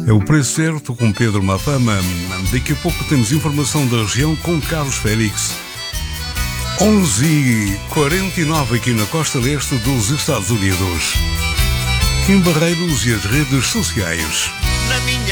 É o preço certo com Pedro Mafama. Daqui a pouco temos informação da região com Carlos Félix. 11h49 aqui na costa leste dos Estados Unidos. Kim Barreiros e as redes sociais.